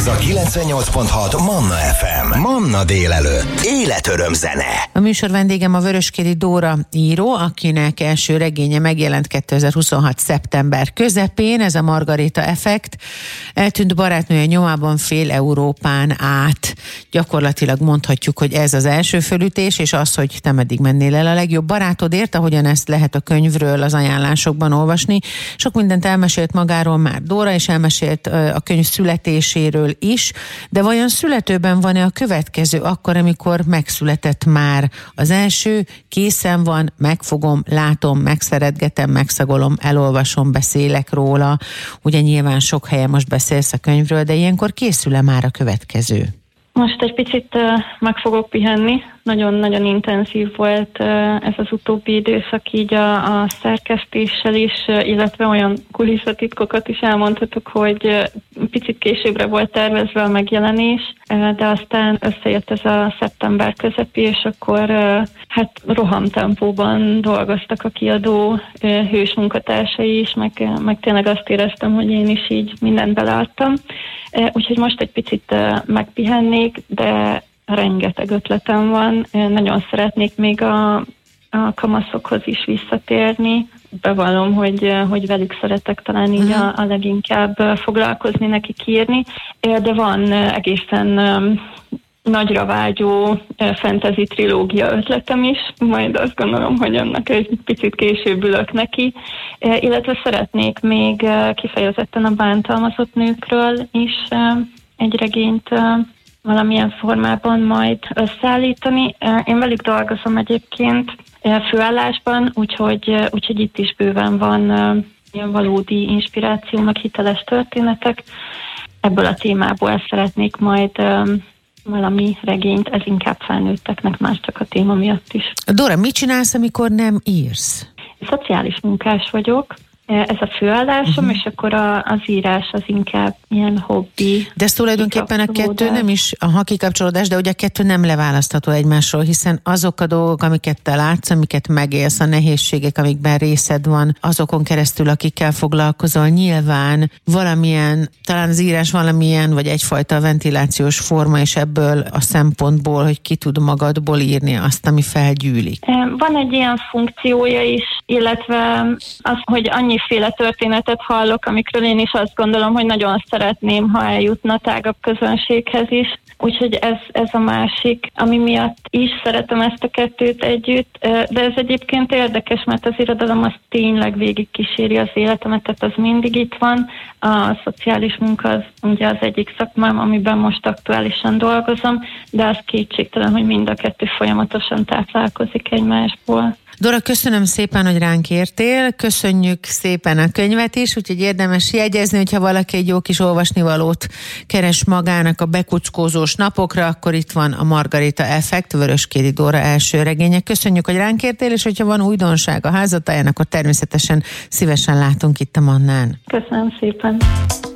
Ez a 98.6 Manna FM. Manna délelőtt. Életöröm zene. A műsor vendégem a Vöröskéri Dóra író, akinek első regénye megjelent 2026. szeptember közepén, ez a Margarita Effekt. Eltűnt barátnője nyomában fél Európán át. Gyakorlatilag mondhatjuk, hogy ez az első fölütés, és az, hogy te meddig mennél el a legjobb barátodért, ahogyan ezt lehet a könyvről az ajánlásokban olvasni. Sok mindent elmesélt magáról már Dóra, és elmesélt a könyv születéséről is, de vajon születőben van-e a következő akkor, amikor megszületett már az első, készen van, megfogom, látom, megszeretgetem, megszagolom, elolvasom, beszélek róla. Ugye nyilván sok helyen most beszélsz a könyvről, de ilyenkor készül-e már a következő? Most egy picit meg fogok pihenni. Nagyon-nagyon intenzív volt ez az utóbbi időszak így a szerkesztéssel is, illetve olyan kulisszatitkokat is elmondhatok, hogy picit későbbre volt tervezve a megjelenés, de aztán összejött ez a szeptember közepi, és akkor hát rohamtempóban dolgoztak a kiadó hős munkatársai is, meg tényleg azt éreztem, hogy én is így mindent beleadtam. Úgyhogy most egy picit megpihennék, de rengeteg ötletem van. Nagyon szeretnék még a kamaszokhoz is visszatérni. Bevallom, hogy velük szeretek talán így a leginkább foglalkozni, nekik írni, de van egészen nagyra vágyó fantasy trilógia ötletem is, majd azt gondolom, hogy annak egy picit később ülök neki, illetve szeretnék még kifejezetten a bántalmazott nőkről is egy regényt valamilyen formában majd összeállítani. Én velük dolgozom egyébként főállásban, úgyhogy itt is bőven van ilyen valódi inspiráció, meg hiteles történetek. Ebből a témából szeretnék majd valami regényt, ez inkább felnőtteknek, más csak a téma miatt is. Dóra, mit csinálsz, amikor nem írsz? Szociális munkás vagyok, ez a főállásom, és akkor az írás az inkább ilyen hobbi. De ez tulajdonképpen a kettő nem is, a kikapcsolódás, de ugye a kettő nem leválasztható egymásról, hiszen azok a dolgok, amiket te látsz, amiket megélsz, a nehézségek, amikben részed van, azokon keresztül, akikkel foglalkozol, nyilván valamilyen, talán az írás valamilyen, vagy egyfajta ventilációs forma, és ebből a szempontból, hogy ki tud magadból írni azt, ami felgyűlik. Van egy ilyen funkciója is, illetve az, hogy annyiféle történetet hallok, amikről én is azt gondolom, hogy nagyon szeretném, ha eljutna tágabb közönséghez is. Úgyhogy ez a másik, ami miatt is szeretem ezt a kettőt együtt, de ez egyébként érdekes, mert az irodalom az tényleg végig kíséri az életemet, tehát az mindig itt van. A szociális munka az ugye az egyik szakmám, amiben most aktuálisan dolgozom, de az kétségtelen, hogy mind a kettő folyamatosan táplálkozik egymásból. Dóra, köszönöm szépen, hogy ránk értél, köszönjük szépen a könyvet is, úgyhogy érdemes jegyezni, hogyha valaki egy jó kis olvasnivalót keres magának a bekuckózós napokra, akkor itt van a Margarita Effekt, Vöröskéri Dóra első regénye. Köszönjük, hogy ránk értél, és hogyha van újdonság a házatáján, akkor természetesen szívesen látunk itt a Mannán. Köszönöm szépen.